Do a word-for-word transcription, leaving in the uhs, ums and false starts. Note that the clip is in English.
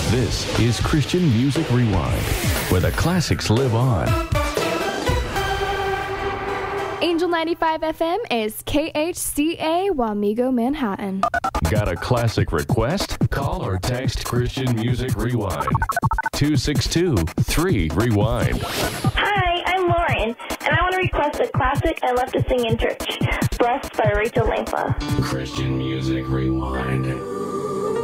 This is Christian Music Rewind, where the classics live on. Angel ninety-five F M is K H C A Wamego, Manhattan. Got a classic request? Call or text Christian Music Rewind. two six two, three, rewind. Hi, I'm Lauren, and I want to request a classic I love to sing in church, Blessed by Rachel Lampa. Christian Music Rewind.